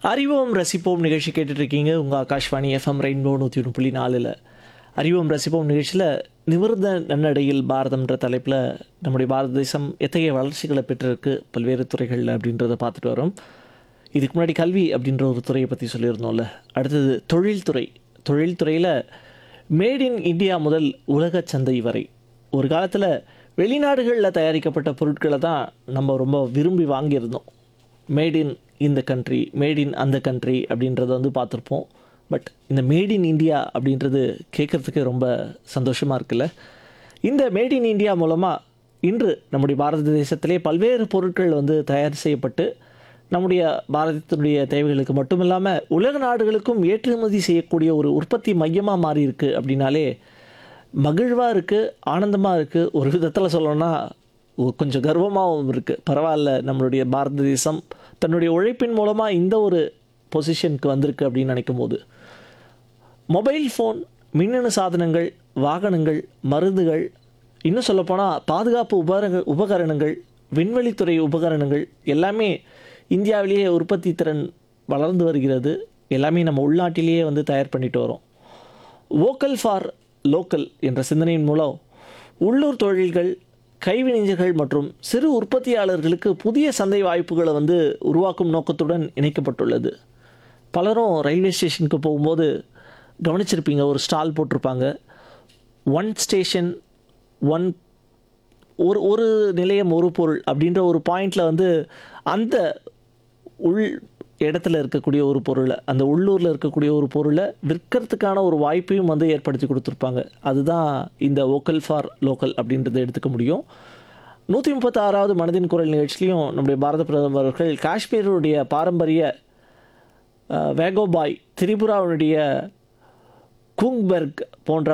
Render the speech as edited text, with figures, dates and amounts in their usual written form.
அறிவோம் ரசிப்போம் நிகழ்ச்சி கேட்டுட்ருக்கீங்க உங்கள் ஆகாஷ்வாணி எஃப்எம் ரெயின்போ 101.4. அறிவோம் ரசிப்போம் நிகழ்ச்சியில் நிமிர்ந்த நன்னடையில் பாரதம்ன்ற தலைப்பில் நம்முடைய பாரத தேசம் எத்தகைய வளர்ச்சிகளை பெற்றிருக்கு பல்வேறு துறைகளில் அப்படின்றத பார்த்துட்டு வரோம். இதுக்கு முன்னாடி கல்வி அப்படின்ற ஒரு துறையை பற்றி சொல்லியிருந்தோம்ல. அடுத்தது தொழில்துறை. தொழில்துறையில் மேட் இன் இந்தியா முதல் உலக சந்தை வரை ஒரு காலத்தில் வெளிநாடுகளில் தயாரிக்கப்பட்ட பொருட்களை தான் நம்ம ரொம்ப விரும்பி வாங்கியிருந்தோம். மேட் இன் இந்த கண்ட்ரி, மேட் இன் அந்த கண்ட்ரி அப்படின்றத வந்து பார்த்துருப்போம். பட் இந்த மேட் இன் இந்தியா அப்படின்றது கேட்குறதுக்கு ரொம்ப சந்தோஷமாக இருக்குல்ல. இந்த மேட் இன் இந்தியா மூலமாக இன்று நம்முடைய பாரத தேசத்திலே பல்வேறு பொருட்கள் வந்து தயார் செய்யப்பட்டு நம்முடைய பாரதத்தினுடைய தேவைகளுக்கு மட்டும் இல்லாமல் உலக நாடுகளுக்கும் ஏற்றுமதி செய்யக்கூடிய ஒரு உற்பத்தி மையமாக மாறி இருக்குது அப்படின்னாலே மகிழ்வாக இருக்குது, ஆனந்தமாக இருக்குது. ஒரு விதத்தில் சொல்லணும்னா கொஞ்சம் கர்வமாகவும் இருக்குது. பரவாயில்ல, நம்மளுடைய பாரத தேசம் தன்னுடைய உழைப்பின் மூலமாக இந்த ஒரு பொசிஷனுக்கு வந்திருக்கு அப்படின்னு நினைக்கும் போது. மொபைல் ஃபோன், மின்னணு சாதனங்கள், வாகனங்கள், மருந்துகள், இன்னும் சொல்லப்போனால் பாதுகாப்பு உபகரணங்கள், விண்வெளித்துறை உபகரணங்கள் எல்லாமே இந்தியாவிலேயே உற்பத்தி திறன் வளர்ந்து வருகிறது. எல்லாமே நம்ம உள்நாட்டிலேயே வந்து தயார் பண்ணிட்டு வரோம். வோக்கல் ஃபார் லோக்கல் என்ற சிந்தனையின் மூலம் உள்ளூர் தொழில்கள், கைவினைஞர்கள் மற்றும் சிறு உற்பத்தியாளர்களுக்கு புதிய சந்தை வாய்ப்புகளை வந்து உருவாக்கும் நோக்கத்துடன் இணைக்கப்பட்டுள்ளது. பலரும் ரயில்வே ஸ்டேஷனுக்கு போகும்போது கவனிச்சிருப்பீங்க, ஒரு ஸ்டால் போட்டிருப்பாங்க. ஒன் ஸ்டேஷன் ஒன் ஒரு நிலையம் ஒரு பொருள் அப்படின்ற ஒரு பாயிண்டில் வந்து அந்த உள் இடத்துல இருக்கக்கூடிய ஒரு பொருளை, அந்த உள்ளூரில் இருக்கக்கூடிய ஒரு பொருளை விற்கிறதுக்கான ஒரு வாய்ப்பையும் வந்து ஏற்படுத்தி கொடுத்துருப்பாங்க. அதுதான் இந்த வோக்கல் ஃபார் லோக்கல் அப்படின்றத எடுத்துக்க முடியும். 136வது மனதின் குரல் நிகழ்ச்சிலையும் நம்முடைய பாரத பிரதமர் அவர்கள் காஷ்மீருடைய பாரம்பரிய வேகோபாய், திரிபுராவுடைய குங்பெர்க் போன்ற